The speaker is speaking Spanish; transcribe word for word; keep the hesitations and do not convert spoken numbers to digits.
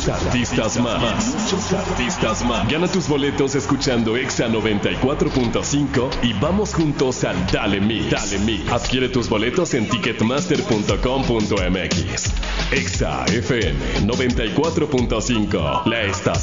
muchos artistas más. Muchos artistas más. Gana tus boletos escuchando Exa noventa y cuatro punto cinco y vamos juntos al Dale Mix. Dale Mix. Adquiere tus boletos en ticketmaster punto com punto m x. Exa F M noventa y cuatro punto cinco. La estación